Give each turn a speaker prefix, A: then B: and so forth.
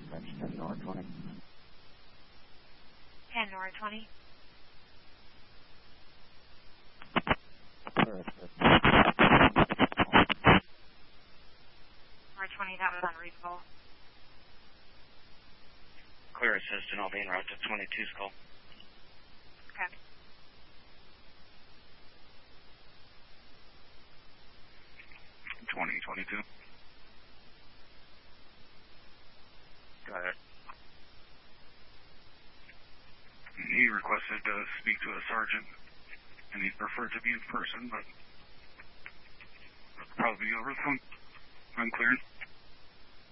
A: That's 10 North 20.
B: 10 North 20.
A: Clear assist.
B: North 20, that was unreachable.
C: Clear assist and I'll be en route to 22 Skull.
B: Okay.
C: $2022. Got it. He requested to speak to a sergeant, and he'd prefer to be in person, but it'll probably be over the phone. I'm cleared.